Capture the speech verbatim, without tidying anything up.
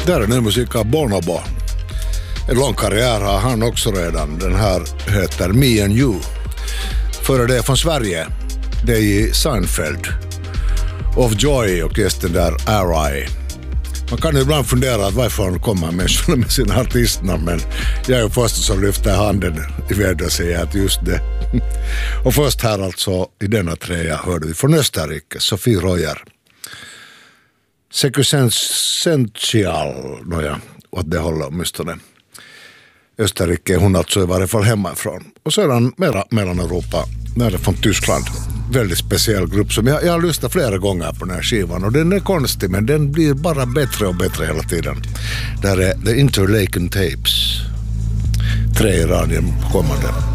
Där är nu musik av Bonobo. En lång karriär har han också redan. Den här heter Me and You. Före det från Sverige. Det är i Seinfeld. Of Joy och gästen där R I. Man kan ju ibland fundera att varför han kommer människorna med sina artistnamn, men jag är ju först som lyfter handen i vädret och säger att just det. Och först här alltså i denna träja hörde vi från Österrike, Sofie Royer. Sequential, nåja, åt det håller åtminstone. Österrike, hon alltså i varje fall hemifrån. Och sedan mera Mellaneuropa, nära från Tyskland. Väldigt speciell grupp som jag, jag har lyssnat flera gånger på den här skivan. Och den är konstig, men den blir bara bättre och bättre hela tiden. Där är The Interlaken Tapes. Tre i radien kommande.